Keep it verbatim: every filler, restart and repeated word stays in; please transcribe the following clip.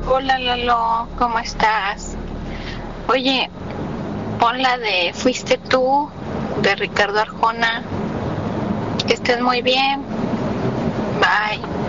Hola Lalo, ¿cómo estás? Oye, pon la de Fuiste tú, de Ricardo Arjona. Que estés muy bien. Bye.